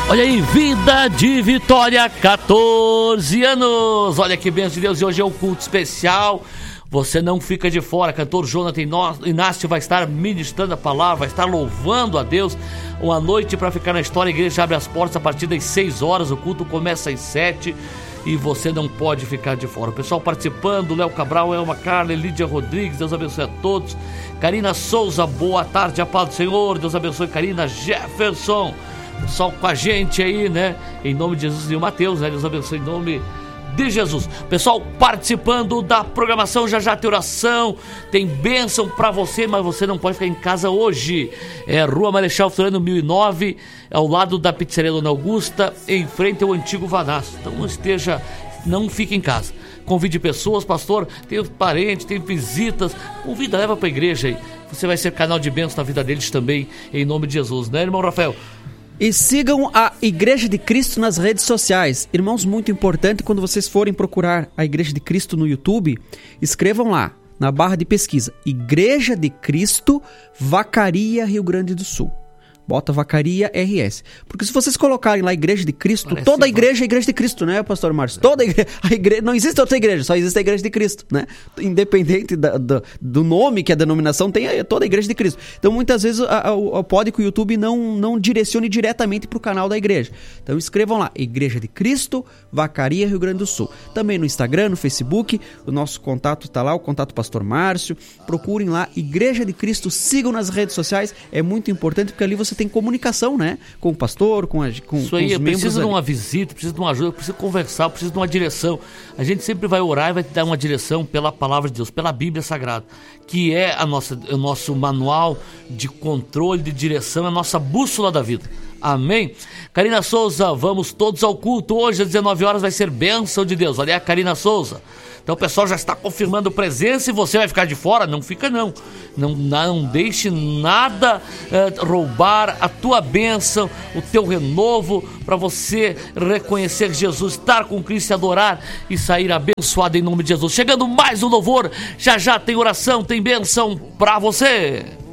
Olha aí, Vida de Vitória, 14 anos. Olha que bênção de Deus, e hoje é o culto especial. Você não fica de fora. Cantor Jonathan Inácio vai estar ministrando a palavra, vai estar louvando a Deus. Uma noite para ficar na história. A igreja abre as portas a partir das 6 horas. O culto começa às 7 e você não pode ficar de fora. O pessoal participando: Léo Cabral, Elma Carla, Lídia Rodrigues, Deus abençoe a todos. Karina Souza, boa tarde, a paz do Senhor, Deus abençoe. Karina Jefferson, pessoal com a gente aí, né? Em nome de Jesus. E o Mateus, né? Deus abençoe em nome de Jesus. Pessoal participando da programação, já tem oração, tem bênção pra você, mas você não pode ficar em casa hoje. É Rua Marechal Floriano 1009, ao lado da pizzaria Dona Augusta, em frente ao antigo Vanasco. Então não fique em casa. Convide pessoas, pastor, tem parentes, tem visitas, convida, leva pra igreja aí. Você vai ser canal de bênção na vida deles também, em nome de Jesus, né, irmão Rafael? E sigam a Igreja de Cristo nas redes sociais. Irmãos, muito importante, quando vocês forem procurar a Igreja de Cristo no YouTube, escrevam lá, na barra de pesquisa, Igreja de Cristo, Vacaria, Rio Grande do Sul. Bota Vacaria RS. Porque se vocês colocarem lá Igreja de Cristo, parece toda a igreja é Igreja de Cristo, né, pastor Márcio? Toda a igreja, não existe outra igreja, só existe a Igreja de Cristo, né? Independente do nome que a denominação tem, é toda a Igreja de Cristo. Então, muitas vezes, pode que o YouTube não direcione diretamente para o canal da igreja. Então, escrevam lá, Igreja de Cristo, Vacaria, Rio Grande do Sul. Também no Instagram, no Facebook, o nosso contato está lá, o contato pastor Márcio. Procurem lá, Igreja de Cristo, sigam nas redes sociais, é muito importante, porque ali você tem comunicação, né? Com o pastor, com os membros. Precisa de uma visita, precisa de uma ajuda, precisa conversar, precisa de uma direção. A gente sempre vai orar e vai te dar uma direção pela palavra de Deus, pela Bíblia Sagrada, que é o nosso manual de controle, de direção, a nossa bússola da vida. Amém? Karina Souza, vamos todos ao culto. Hoje às 19 horas vai ser bênção de Deus. Olha aí a Karina Souza. Então o pessoal já está confirmando presença e você vai ficar de fora? Não fica não. Não deixe nada roubar a tua bênção, o teu renovo, para você reconhecer Jesus, estar com Cristo, adorar e sair abençoado em nome de Jesus. Chegando mais um louvor, já tem oração, tem bênção para você.